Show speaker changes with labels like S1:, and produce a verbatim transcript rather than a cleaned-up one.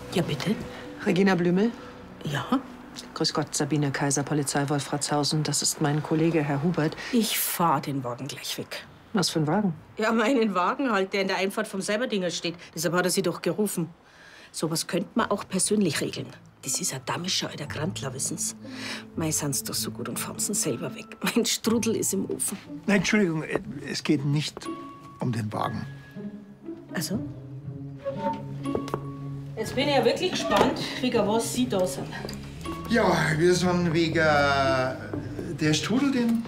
S1: Ja, bitte.
S2: Regina Blümel?
S1: Ja?
S2: Grüß Gott, Sabine Kaiser, Polizei Wolfratshausen. Das ist mein Kollege, Herr Hubert.
S1: Ich fahr den Wagen gleich weg.
S2: Was für ein Wagen?
S1: Ja, meinen Wagen halt, der in der Einfahrt vom Seiberdinger steht. Deshalb hat er Sie doch gerufen. Sowas könnte man auch persönlich regeln. Das ist ein damischer alter Grandler, wissen's. Mei, sind's doch so gut und fahren Sie selber weg. Mein Strudel ist im Ofen.
S3: Nein, Entschuldigung, es geht nicht um den Wagen.
S1: Also? Jetzt bin ich ja wirklich gespannt, wegen was Sie da sind.
S3: Ja, wir sind wegen der Strudel, den